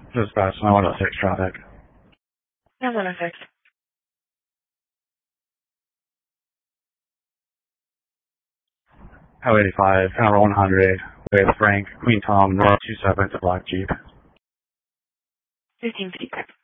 Dispatch 906 traffic. 906. Highway 85, Tower 100, with Frank, Queen Tom, North 27 to Black Jeep. 15 feet.